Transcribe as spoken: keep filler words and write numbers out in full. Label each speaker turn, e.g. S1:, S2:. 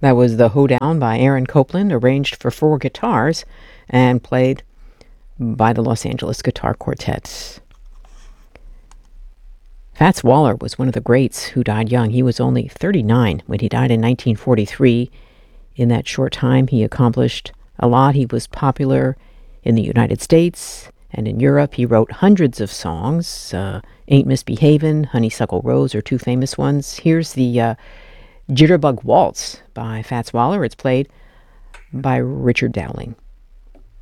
S1: That was the Hoedown by Aaron Copland, arranged for four guitars and played by the Los Angeles Guitar Quartet. Fats Waller was one of the greats who died young. He was only thirty-nine when he died in nineteen forty-three. In that short time, he accomplished a lot. He was popular in the United States and in Europe. He wrote hundreds of songs. Uh, Ain't Misbehavin', Honeysuckle Rose are two famous ones. Here's the uh, Jitterbug Waltz by Fats Waller. It's played by Richard Dowling.